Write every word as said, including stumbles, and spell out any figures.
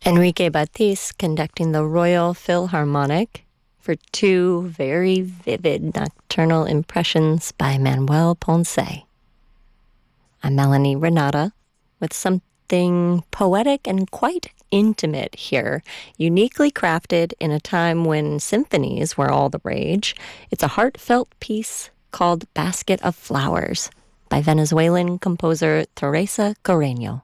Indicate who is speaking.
Speaker 1: Enrique Batiste conducting the Royal Philharmonic for two very vivid nocturnal impressions by Manuel Ponce. I'm Melanie Renata with something poetic and quite intimate here, uniquely crafted in a time when symphonies were all the rage. It's a heartfelt piece called Basket of Flowers by Venezuelan composer Teresa Carreño.